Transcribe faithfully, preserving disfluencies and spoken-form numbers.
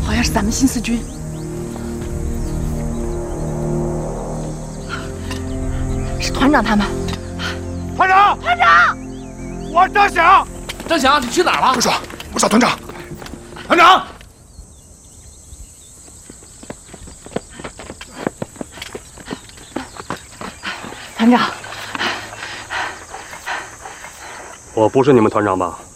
好像是咱们新四军。是团长他们。 团长， 团长， 我是张响。 张响，你去哪儿了？ 不说，我找团长。 团长， 团长， 我不是你们团长吧？